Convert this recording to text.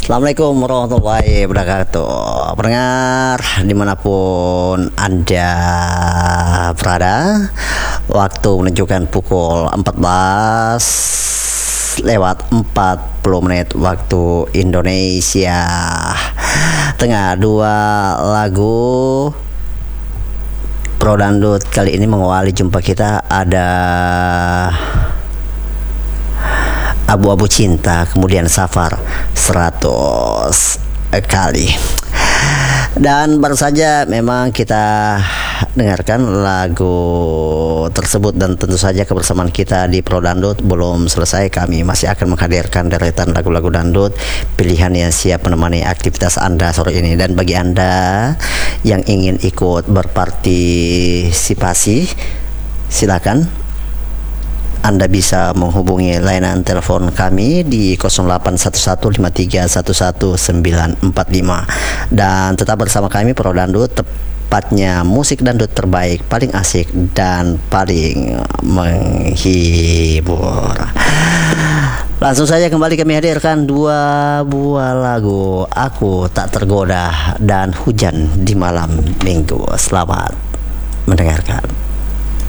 Assalamualaikum warahmatullahi wabarakatuh. Pendengar dimanapun Anda berada, waktu menunjukkan pukul 14:40 waktu Indonesia Tengah. Dua lagu Pro Dangdut kali ini mengawali jumpa kita ada Abu-Abu Cinta, kemudian Safar 100 kali. Dan baru saja memang kita dengarkan lagu tersebut, dan tentu saja kebersamaan kita di Pro Dangdut belum selesai. Kami masih akan menghadirkan deretan lagu-lagu dangdut pilihan yang siap menemani aktivitas Anda sore ini. Dan bagi Anda yang ingin ikut berpartisipasi, silakan Anda bisa menghubungi layanan telepon kami di 0811531145 dan tetap bersama kami Pro Dangdut, tepatnya musik dangdut terbaik, paling asik dan paling menghibur. Langsung saja kembali kami hadirkan dua buah lagu, Aku Tak Tergoda dan Hujan di Malam Minggu. Selamat mendengarkan.